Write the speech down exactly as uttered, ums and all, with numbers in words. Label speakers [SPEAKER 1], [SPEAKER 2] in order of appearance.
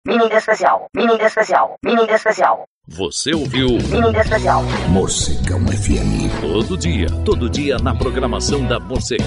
[SPEAKER 1] Mini especial. Mini especial. Mini especial.
[SPEAKER 2] Você ouviu
[SPEAKER 1] Mini especial.
[SPEAKER 3] Mocegão F M.
[SPEAKER 2] Todo dia, todo dia na programação da Mocegão.